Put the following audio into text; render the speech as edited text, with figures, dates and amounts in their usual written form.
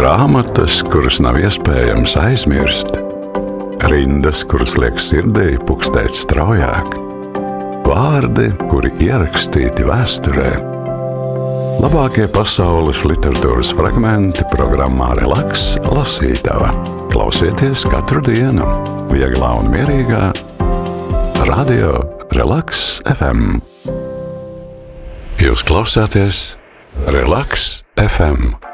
Grāmatas, kuras nav iespējams aizmirst, rindas, kuras liek sirdī pukstēt straujāk, vārdi, kuri ierakstīti vēsturē. Labākie pasaules literatūras fragmenti programmā Relaks lasītava. Klausieties katru dienu, vieglā un mierīgā Radio Relaks FM. Jūs klausāties Relaks FM.